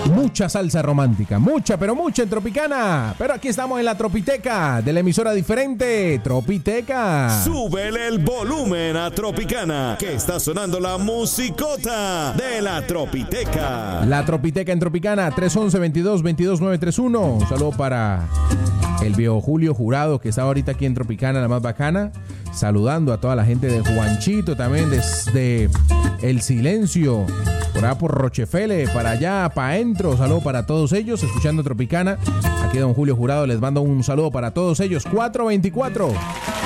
Mucha salsa romántica, mucha, pero mucha en Tropicana. Pero aquí estamos en la Tropiteca, de la emisora diferente, Tropiteca. Súbele el volumen a Tropicana, que está sonando la musicota de la Tropiteca. La Tropiteca en Tropicana, 311-22-22-931. Un saludo para el viejo Julio Jurado, que está ahorita aquí en Tropicana, la más bacana. Saludando a toda la gente de Juanchito, también desde El Silencio, por allá por Rochefele, para allá, para adentro. Saludo para todos ellos, escuchando Tropicana. Aquí don Julio Jurado les mando un saludo para todos ellos. 424